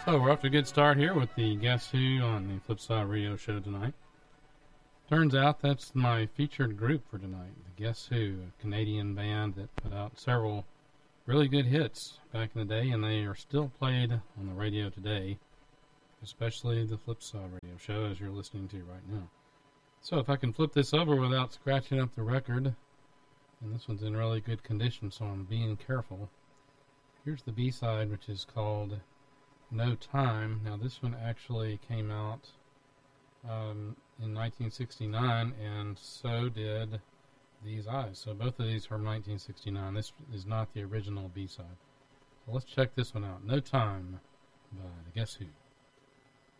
So we're off to a good start here with the Guess Who on the Flipside Radio Show tonight. Turns out that's my featured group for tonight, the Guess Who, a Canadian band that put out several really good hits back in the day, and they are still played on the radio today, especially the Flipside Radio Show as you're listening to right now. So if I can flip this over without scratching up the record, and this one's in really good condition, so I'm being careful. Here's the B-side, which is called No Time. Now this one actually came out in 1969, and so did These Eyes. So both of these are from 1969. This is not the original B-side. So let's check this one out. No Time by the Guess Who.